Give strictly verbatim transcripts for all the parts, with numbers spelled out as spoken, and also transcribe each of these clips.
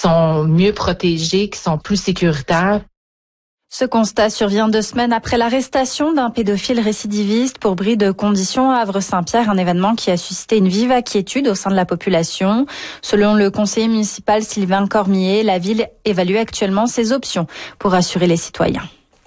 sont mieux protégés, qui sont plus sécuritaires. Ce constat survient deux semaines après l'arrestation d'un pédophile récidiviste pour bris de conditions à Havre-Saint-Pierre, un événement qui a suscité une vive inquiétude au sein de la population. Selon le conseiller municipal Sylvain Cormier, la ville évalue actuellement ses options pour rassurer les citoyens.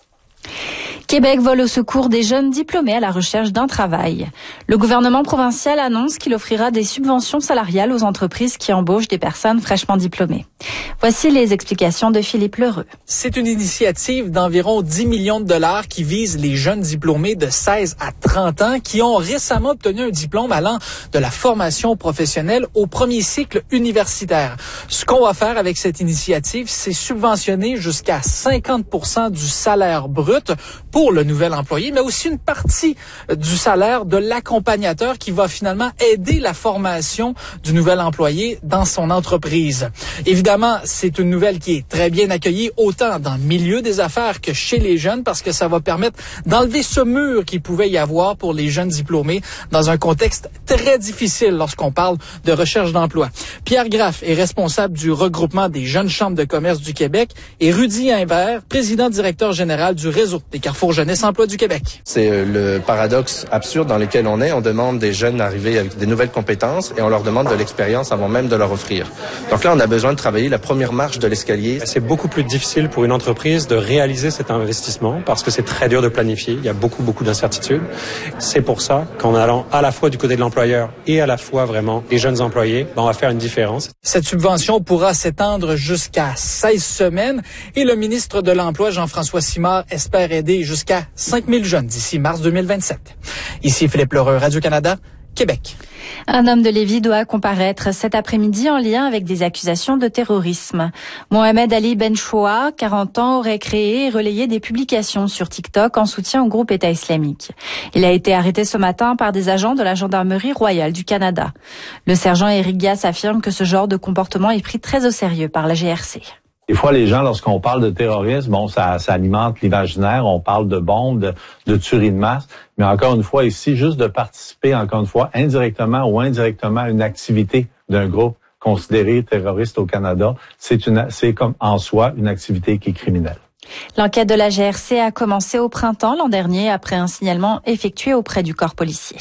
Québec vole au secours des jeunes diplômés à la recherche d'un travail. Le gouvernement provincial annonce qu'il offrira des subventions salariales aux entreprises qui embauchent des personnes fraîchement diplômées. Voici les explications de Philippe Lheureux. C'est une initiative d'environ dix millions de dollars qui vise les jeunes diplômés de seize à trente ans qui ont récemment obtenu un diplôme allant de la formation professionnelle au premier cycle universitaire. Ce qu'on va faire avec cette initiative, c'est subventionner jusqu'à cinquante pour cent du salaire brut pour le nouvel employé, mais aussi une partie du salaire de l'accompagnateur qui va finalement aider la formation du nouvel employé dans son entreprise. Évidemment, c'est une nouvelle qui est très bien accueillie autant dans le milieu des affaires que chez les jeunes parce que ça va permettre d'enlever ce mur qu'il pouvait y avoir pour les jeunes diplômés dans un contexte très difficile lorsqu'on parle de recherche d'emploi. Pierre Graff est responsable du regroupement des jeunes chambres de commerce du Québec et Rudy Imbert, président directeur général du réseau des Carrefour Jeunesse Emploi du Québec. C'est le paradoxe absurde dans lequel on est. On demande des jeunes d'arriver avec des nouvelles compétences et on leur demande de l'expérience avant même de leur offrir. Donc là, on a besoin de travailler la première marche de l'escalier. C'est beaucoup plus difficile pour une entreprise de réaliser cet investissement parce que c'est très dur de planifier. Il y a beaucoup, beaucoup d'incertitudes. C'est pour ça qu'en allant à la fois du côté de l'employeur et à la fois vraiment des jeunes employés, ben on va faire une différence. Cette subvention pourra s'étendre jusqu'à seize semaines et le ministre de l'Emploi, Jean-François Simard, espère aider jusqu'à cinq mille jeunes d'ici mars deux mille vingt-sept. Ici Philippe Lheureux, Radio-Canada, Québec. Un homme de Lévis doit comparaître cet après-midi en lien avec des accusations de terrorisme. Mohamed Ali Benchoua, quarante ans, aurait créé et relayé des publications sur TikTok en soutien au groupe État islamique. Il a été arrêté ce matin par des agents de la Gendarmerie royale du Canada. Le sergent Éric Gass affirme que ce genre de comportement est pris très au sérieux par la G R C. Des fois, les gens, lorsqu'on parle de terrorisme, bon, ça, ça alimente l'imaginaire, on parle de bombes, de, de tueries de masse, mais encore une fois, ici, juste de participer, encore une fois, indirectement ou indirectement à une activité d'un groupe considéré terroriste au Canada, c'est une, c'est comme en soi une activité qui est criminelle. L'enquête de la G R C a commencé au printemps l'an dernier après un signalement effectué auprès du corps policier.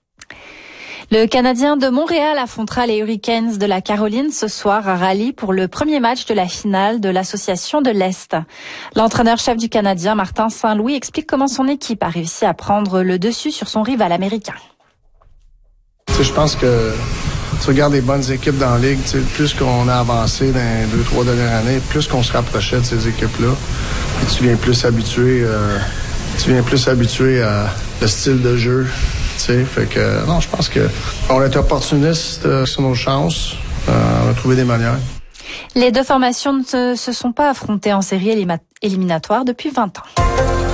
Le Canadien de Montréal affrontera les Hurricanes de la Caroline ce soir à Raleigh pour le premier match de la finale de l'Association de l'Est. L'entraîneur-chef du Canadien, Martin Saint-Louis, explique comment son équipe a réussi à prendre le dessus sur son rival américain. Je pense que tu regardes les bonnes équipes dans la Ligue, plus qu'on a avancé dans les deux, trois dernières années, plus qu'on se rapprochait de ces équipes-là. Puis tu viens plus habitué, euh, tu viens plus habitué à le style de jeu. T'sais, fait que non, je pense que on est opportuniste euh, sur nos chances. Euh, on a trouvé des manières. Les deux formations ne se, se sont pas affrontées en série élima- éliminatoire depuis vingt ans.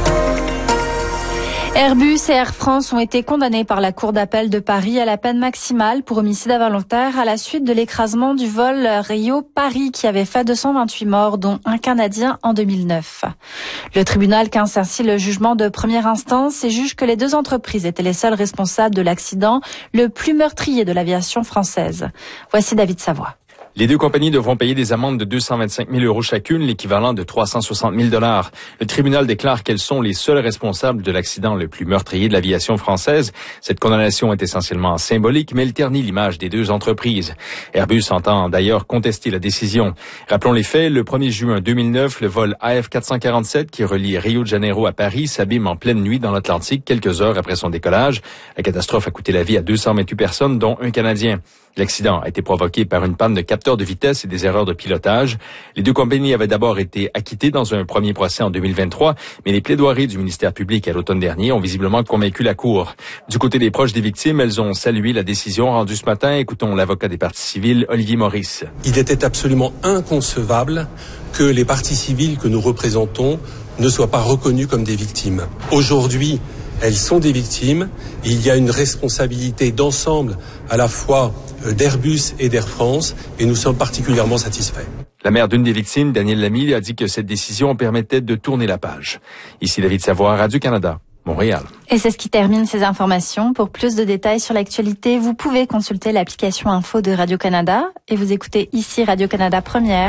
Airbus et Air France ont été condamnés par la Cour d'appel de Paris à la peine maximale pour homicide involontaire à la suite de l'écrasement du vol Rio-Paris qui avait fait deux cent vingt-huit morts, dont un Canadien en deux mille neuf. Le tribunal quince ainsi le jugement de première instance et juge que les deux entreprises étaient les seules responsables de l'accident le plus meurtrier de l'aviation française. Voici David Savoie. Les deux compagnies devront payer des amendes de deux cent vingt-cinq mille euros chacune, l'équivalent de trois cent soixante mille dollars. Le tribunal déclare qu'elles sont les seules responsables de l'accident le plus meurtrier de l'aviation française. Cette condamnation est essentiellement symbolique, mais elle ternit l'image des deux entreprises. Airbus entend d'ailleurs contester la décision. Rappelons les faits, le premier juin deux mille neuf, le vol A F quatre cent quarante-sept qui relie Rio de Janeiro à Paris s'abîme en pleine nuit dans l'Atlantique quelques heures après son décollage. La catastrophe a coûté la vie à deux cent vingt-huit personnes, dont un Canadien. L'accident a été provoqué par une panne de capteur de vitesse et des erreurs de pilotage. Les deux compagnies avaient d'abord été acquittées dans un premier procès en deux mille vingt-trois, mais les plaidoiries du ministère public à l'automne dernier ont visiblement convaincu la Cour. Du côté des proches des victimes, elles ont salué la décision rendue ce matin. Écoutons l'avocat des parties civiles, Olivier Maurice. Il était absolument inconcevable que les parties civiles que nous représentons ne soient pas reconnues comme des victimes. Aujourd'hui, elles sont des victimes. Il y a une responsabilité d'ensemble à la fois d'Airbus et d'Air France et nous sommes particulièrement satisfaits. La mère d'une des victimes, Danielle Lamy, a dit que cette décision permettait de tourner la page. Ici David Savoie, Radio-Canada, Montréal. Et c'est ce qui termine ces informations. Pour plus de détails sur l'actualité, vous pouvez consulter l'application Info de Radio-Canada et vous écoutez ici Radio-Canada Première.